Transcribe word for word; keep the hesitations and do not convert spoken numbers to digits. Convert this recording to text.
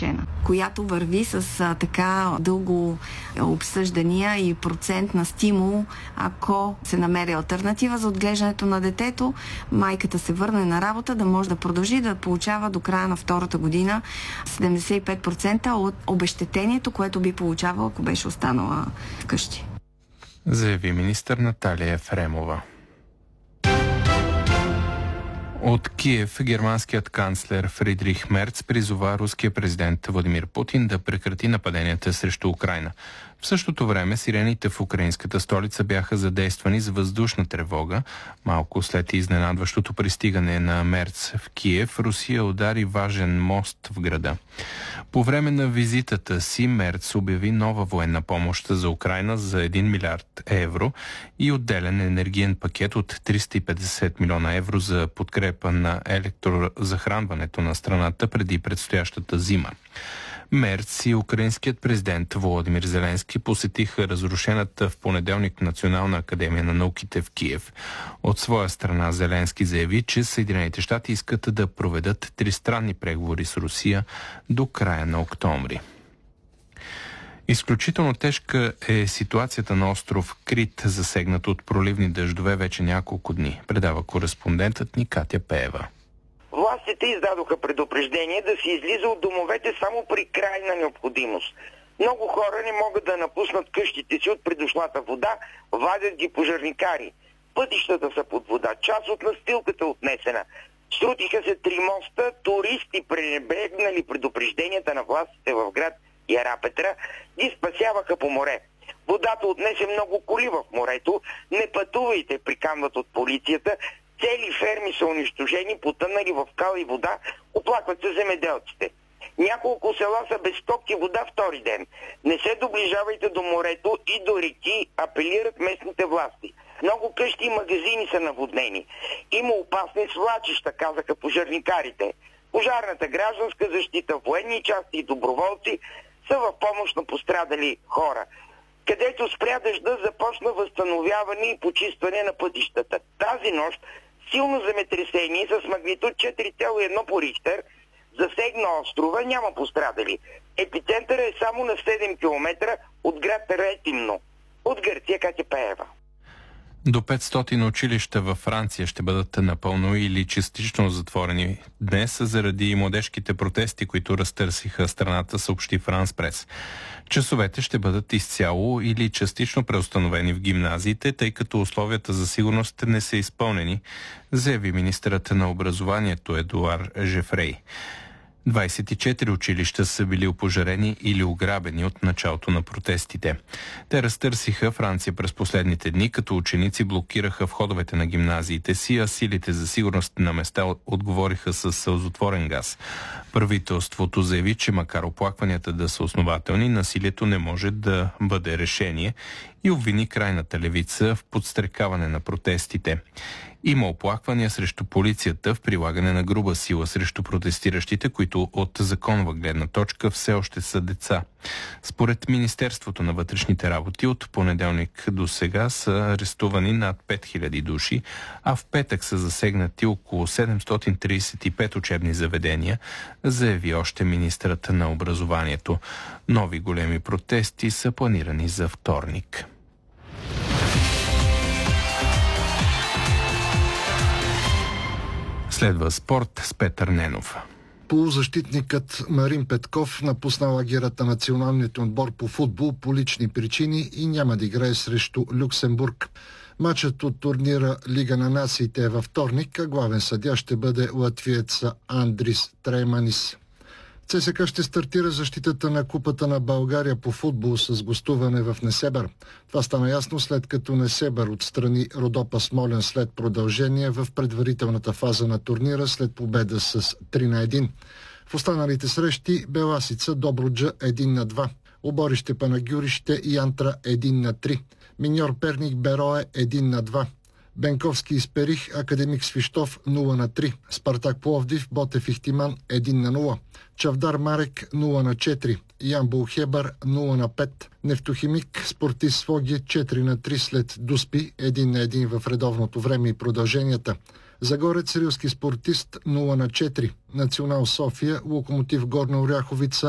решена, която върви с а, така дълго обсъждания и процент на стимул, ако се намери алтернатива за отглеждането на детето, майката се върне на работа, да може да продължи да получава до края на втората година седемдесет и пет процента от обезщетението, което би получавала, ако беше останала вкъщи. Заяви министър Наталия Ефремова. От Киев германският канцлер Фридрих Мерц призова руския президент Владимир Путин да прекрати нападенията срещу Украйна. В същото време сирените в украинската столица бяха задействани с въздушна тревога. Малко след изненадващото пристигане на Мерц в Киев, Русия удари важен мост в града. По време на визитата си Мерц обяви нова военна помощ за Украйна за един милиард евро и отделен енергиен пакет от триста и петдесет милиона евро за подкрепа на електрозахранването на страната преди предстоящата зима. Мерц и украинският президент Володимир Зеленски посетиха разрушената в понеделник Национална академия на науките в Киев. От своя страна Зеленски заяви, че Съединените щати искат да проведат тристранни преговори с Русия до края на октомври. Изключително тежка е ситуацията на остров Крит, засегнат от проливни дъждове вече няколко дни, предава кореспондентът ни Катя Пеева. Властите издадоха предупреждение да се излиза от домовете само при крайна необходимост. Много хора не могат да напуснат къщите си от придошлата вода, вадят ги пожарникари. Пътищата са под вода, част от настилката е отнесена. Срутиха се три моста, туристи, пренебрегнали предупрежденията на властите в град Ярапетра, ги спасяваха по море. Водата отнесе много коли в морето, не пътувайте, приканват от полицията. Цели ферми са унищожени, потънали в кал и вода, оплакват се земеделците. Няколко села са без ток и вода втори ден. Не се доближавайте до морето и до реки, апелират местните власти. Много къщи и магазини са наводнени. Има опасни свлачища, казаха пожарникарите. Пожарната, гражданска защита, военни части и доброволци са в помощ на пострадали хора. Където спря дъжда, започна възстановяване и почистване на пътищата. Тази нощ силно земетресение с магнитуд четири цяло и едно по Рихтер засегна острова, няма пострадали. Епицентъра е само на седем километра от град Ретимно. От Гърция, Катя Пеева. До петстотин училища във Франция ще бъдат напълно или частично затворени днес заради младежките протести, които разтърсиха страната, съобщи Франс Прес. Часовете ще бъдат изцяло или частично преустановени в гимназиите, тъй като условията за сигурност не са изпълнени, заяви министърът на образованието Едуар Жефрей. двадесет и четири училища са били опожарени или ограбени от началото на протестите. Те разтърсиха Франция през последните дни, като ученици блокираха входовете на гимназиите си, а силите за сигурност на места отговориха с сълзотворен газ. Правителството заяви, че макар оплакванията да са основателни, насилието не може да бъде решение и обвини крайната левица в подстрекаване на протестите. Има оплаквания срещу полицията в прилагане на груба сила срещу протестиращите, които от законова гледна точка все още са деца. Според Министерството на вътрешните работи от понеделник до сега са арестувани над пет хиляди души, а в петък са засегнати около седемстотин тридесет и пет учебни заведения, заяви още министърът на образованието. Нови големи протести са планирани за вторник. Следва спорт с Петър Ненов. Полузащитникът Марин Петков напусна лагерът на националният отбор по футбол по лични причини и няма да играе срещу Люксембург. Матчът от турнира Лига на нациите е във вторник, а главен съдия ще бъде латвиеца Андрис Трейманис. ЦСКА ще стартира защитата на Купата на България по футбол с гостуване в Несебър. Това стана ясно след като Несебър отстрани Родопа Смолян след продължение в предварителната фаза на турнира след победа с три на едно. В останалите срещи Беласица Добруджа едно на два, Оборище Панагюрище и Янтра едно на три, Миньор Перник Берое едно на два, Бенковски Исперих Академик Свищов нула на три, Спартак Пловдив Ботев Ихтиман едно на нула, Чавдар Марек нула на четири, Ямбол Хебър нула на пет, Нефтохимик Спортист Своге четири на три след Дуспи едно на едно в редовното време и продълженията. Загорец Рилски Спортист нула на четири, Национал София Локомотив Горна Оряховица